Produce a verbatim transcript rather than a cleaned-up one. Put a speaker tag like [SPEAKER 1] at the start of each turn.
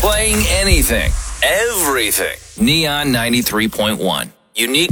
[SPEAKER 1] Playing anything, everything. Neon ninety-three point one. Unique